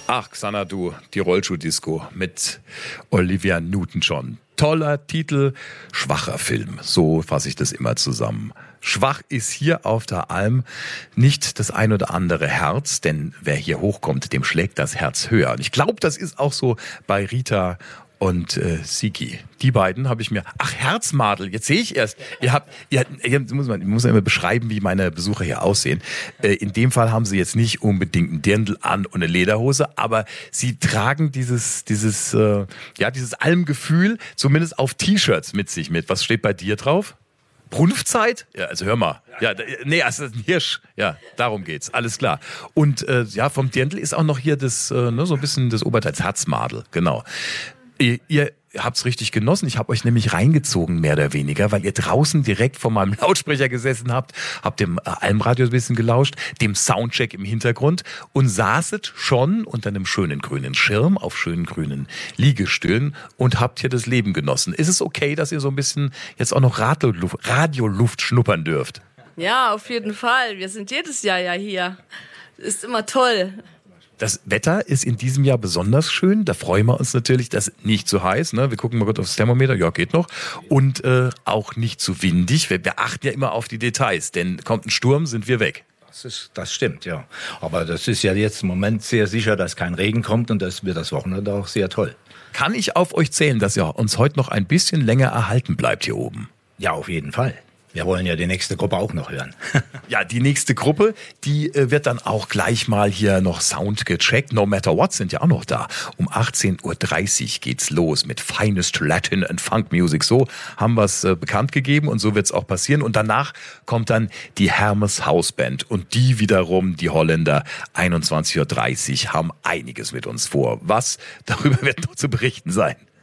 Ach, Xanadu, die Rollschuh-Disco mit Olivia Newton-John. Toller Titel, schwacher Film. So fasse ich das immer zusammen. Schwach ist hier auf der Alm nicht das ein oder andere Herz, denn wer hier hochkommt, dem schlägt das Herz höher. Und ich glaube, das ist auch so bei Rita und Siki. Die beiden habe ich mir... Ach, Herzmadel, jetzt sehe ich erst. Muss man immer beschreiben, wie meine Besucher hier aussehen. In dem Fall haben sie jetzt nicht unbedingt einen Dirndl an und eine Lederhose, aber sie tragen dieses Almgefühl zumindest auf T-Shirts mit sich mit. Was steht bei dir drauf? Brunftzeit? Ja, also hör mal. Ja, es ist ein Hirsch. Ja, darum geht's. Alles klar. Und vom Dirndl ist auch noch hier das so ein bisschen das Oberteil, das Herzmadel. Genau. Ihr habt's richtig genossen. Ich habe euch nämlich reingezogen, mehr oder weniger, weil ihr draußen direkt vor meinem Lautsprecher gesessen habt dem Almradio ein bisschen gelauscht, dem Soundcheck im Hintergrund und saßet schon unter einem schönen grünen Schirm auf schönen grünen Liegestühlen und habt hier das Leben genossen. Ist es okay, dass ihr so ein bisschen jetzt auch noch Radioluft schnuppern dürft? Ja, auf jeden Fall. Wir sind jedes Jahr ja hier. Ist immer toll. Das Wetter ist in diesem Jahr besonders schön. Da freuen wir uns natürlich, dass nicht zu heiß. Ne? Wir gucken mal kurz aufs Thermometer. Ja, geht noch. Und auch nicht zu windig. Wir achten ja immer auf die Details. Denn kommt ein Sturm, sind wir weg. Das stimmt, ja. Aber das ist ja jetzt im Moment sehr sicher, dass kein Regen kommt. Und das wird das Wochenende auch sehr toll. Kann ich auf euch zählen, dass ihr uns heute noch ein bisschen länger erhalten bleibt hier oben? Ja, auf jeden Fall. Wir wollen ja die nächste Gruppe auch noch hören. Ja, die nächste Gruppe, die wird dann auch gleich mal hier noch Sound gecheckt. No Matter What sind ja auch noch da. Um 18.30 Uhr geht's los mit Finest Latin and Funk Music. So haben wir es bekannt gegeben und so wird's auch passieren. Und danach kommt dann die Hermes Hausband. Und die wiederum, die Holländer, 21.30 Uhr, haben einiges mit uns vor. Was? Darüber wird noch zu berichten sein.